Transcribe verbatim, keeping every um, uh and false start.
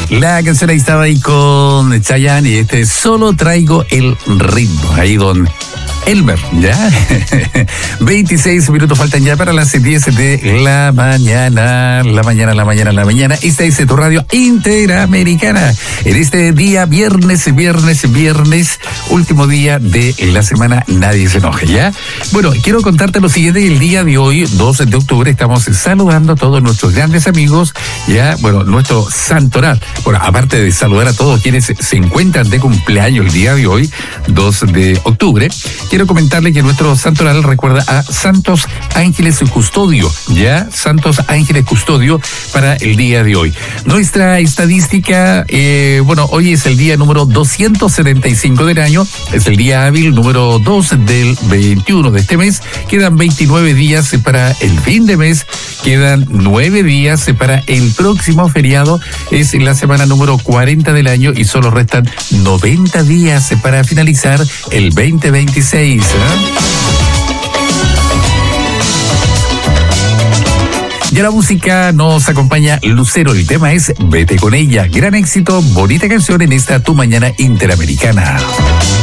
La canción ahí estaba ahí con Chayanne y este Solo Traigo el Ritmo. Ahí don Elmer, ¿ya? veintiséis minutos faltan ya para las diez de la mañana, la mañana, la mañana, la mañana. Esta es tu radio interamericana. En este día, viernes, viernes, viernes, último día de la semana, nadie se enoje, ¿ya? Bueno, quiero contarte lo siguiente. El día de hoy, doce de octubre, estamos saludando a todos nuestros grandes amigos, ¿ya? Bueno, nuestro santoral. Bueno, aparte de saludar a todos quienes se encuentran de cumpleaños el día de hoy, dos de octubre, quiero comentarle que nuestro santoral recuerda a Santos Ángeles Custodio, ¿ya? Santos Ángeles Custodio para el día de hoy. Nuestra estadística, eh, bueno, hoy es el día número doscientos setenta y cinco del año, es el día hábil número dos del veintiuno de este mes, quedan veintinueve días para el fin de mes, quedan nueve días para el próximo feriado, es la semana número cuarenta del año y solo restan noventa días para finalizar el veinte veintiséis. ¿eh? Ya la música nos acompaña Lucero, el tema es Vete con ella. Gran éxito, bonita canción en esta Tu Mañana Interamericana.